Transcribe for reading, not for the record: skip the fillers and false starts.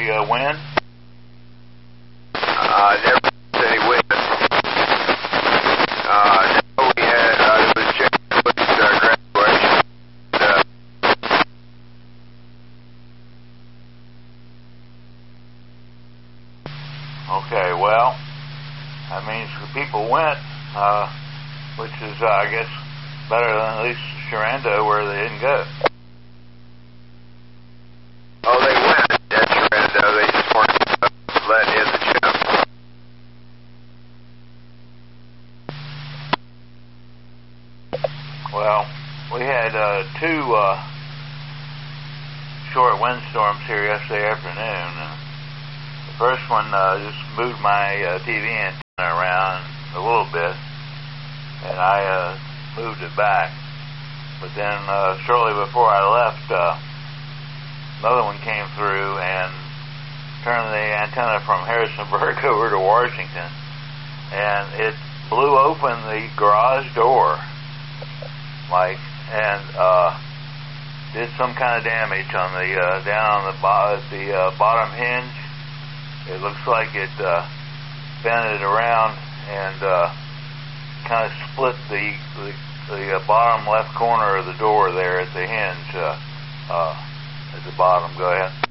wind? Never any wind. No, we had, it was James Woods' graduation. Okay, well, that means the people went, which is, I guess, better than at least Shenandoah where they didn't go. Oh, they went at Shenandoah. They just weren't let in the gym. Well, we had two short windstorms here yesterday afternoon. The first one just moved my TV antenna around a little bit, and I moved it back. But then shortly before I left, another one came through and turned the antenna from Harrisonburg over to Washington, and it blew open the garage door, and did some kind of damage on the down on the bottom hinge. It looks like it bent it around and kind of split the bottom left corner of the door there at the hinge at the bottom. Go ahead.